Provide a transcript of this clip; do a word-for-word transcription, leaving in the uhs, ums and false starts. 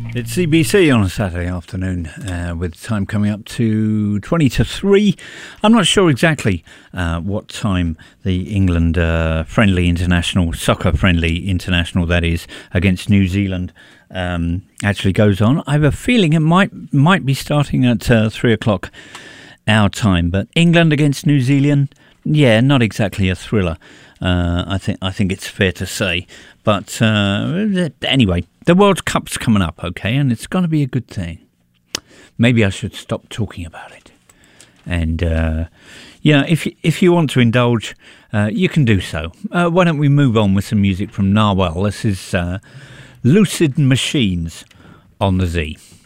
It's C B C on a Saturday afternoon uh, with time coming up to twenty to three. I'm not sure exactly uh, what time the England uh, friendly international, soccer friendly international that is, against New Zealand um, actually goes on. I have a feeling it might might be starting at uh, three o'clock our time, but England against New Zealand, yeah, not exactly a thriller. Uh, I think I think it's fair to say. But uh, anyway, the World Cup's coming up, okay, and it's going to be a good thing. Maybe I should stop talking about it. And, uh, yeah, if, if you want to indulge, uh, you can do so. Uh, why don't we move on with some music from Narwhal? This is uh, Lucid Machines on the Z.